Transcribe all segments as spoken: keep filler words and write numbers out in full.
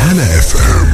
على اف ام.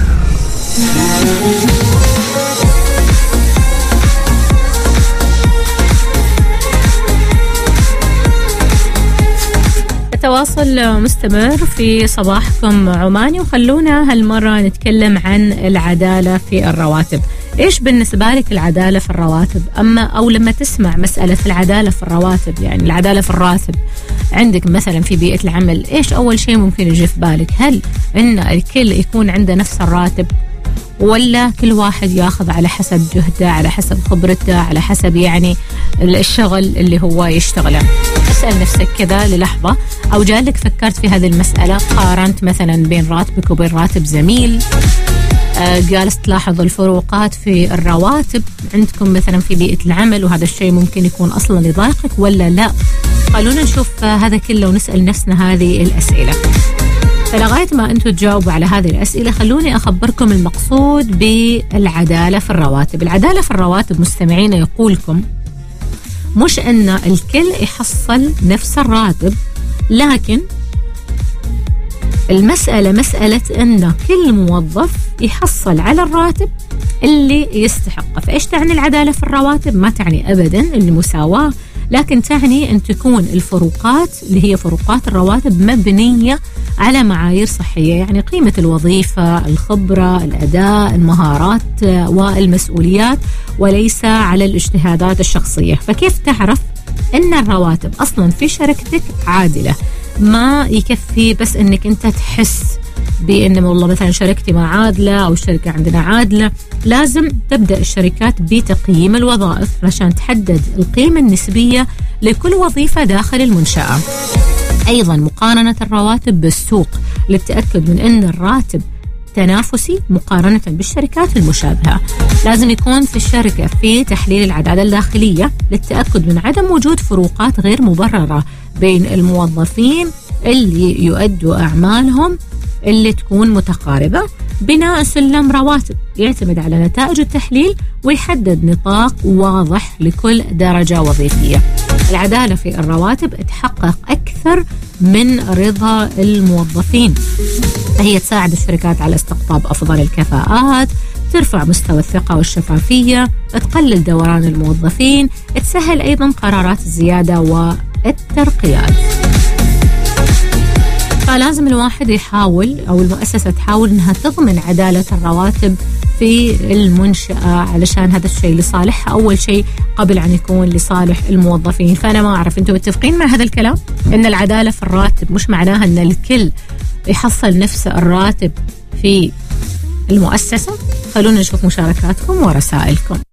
التواصل مستمر في صباحكم عماني، وخلونا هالمرة نتكلم عن العدالة في الرواتب. إيش بالنسبة لك العدالة في الرواتب؟ أما أو لما تسمع مسألة العدالة في الرواتب، يعني العدالة في الراتب عندك مثلا في بيئة العمل، إيش أول شيء ممكن يجي في بالك؟ هل إن الكل يكون عنده نفس الراتب، ولا كل واحد ياخذ على حسب جهده، على حسب خبرته، على حسب يعني الشغل اللي هو يشتغله؟ اسأل نفسك كذا للحظة، أو جالك فكرت في هذه المسألة، قارنت مثلا بين راتبك وبين راتب زميل، آه جالس تلاحظ الفروقات في الرواتب عندكم مثلا في بيئة العمل، وهذا الشيء ممكن يكون أصلا يضايقك ولا لا؟ خلونا نشوف آه هذا كله ونسأل نفسنا هذه الأسئلة. فلغاية ما أنتم تجاوبوا على هذه الأسئلة خلوني أخبركم المقصود بالعدالة في الرواتب. العدالة في الرواتب مستمعين يقولكم مش أن الكل يحصل نفس الراتب، لكن المسألة مسألة أن كل موظف يحصل على الراتب اللي يستحقه. فإيش تعني العدالة في الرواتب؟ ما تعني أبدا المساواة، لكن تعني أن تكون الفروقات اللي هي فروقات الرواتب مبنية على معايير صحية، يعني قيمة الوظيفة، الخبرة، الأداء، المهارات والمسؤوليات، وليس على الاجتهادات الشخصية. فكيف تعرف أن الرواتب أصلا في شركتك عادلة؟ ما يكفي بس أنك أنت تحس بأن والله مثلا شركتي ما عادلة أو الشركة عندنا عادلة. لازم تبدأ الشركات بتقييم الوظائف عشان تحدد القيمة النسبية لكل وظيفة داخل المنشأة. أيضا مقارنة الرواتب بالسوق للتأكد من أن الراتب تنافسي مقارنة بالشركات المشابهة. لازم يكون في الشركة في تحليل العدالة الداخلية للتأكد من عدم وجود فروقات غير مبررة بين الموظفين اللي يؤدوا أعمالهم اللي تكون متقاربة. بناء سلم رواتب يعتمد على نتائج التحليل ويحدد نطاق واضح لكل درجة وظيفية. العدالة في الرواتب تحقق أكثر من رضا الموظفين، هي تساعد الشركات على استقطاب أفضل الكفاءات، ترفع مستوى الثقة والشفافية، تقلل دوران الموظفين، تسهل أيضا قرارات الزيادة والترقيات. فلازم الواحد يحاول أو المؤسسة تحاول أنها تضمن عدالة الرواتب في المنشأة علشان هذا الشيء لصالحها أول شيء قبل أن يكون لصالح الموظفين. فأنا ما أعرف أنتم متفقين مع هذا الكلام؟ أن العدالة في الراتب مش معناها أن الكل يحصل نفس الراتب في المؤسسة. خلونا نشوف مشاركاتكم ورسائلكم.